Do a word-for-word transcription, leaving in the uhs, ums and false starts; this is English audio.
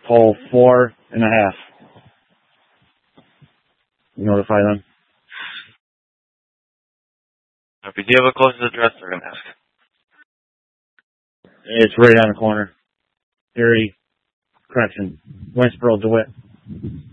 Hole four and a half. You notify them. If you do have a closest address, they're going to ask. It's right on the corner. Erie, correction, Westboro, DeWitt.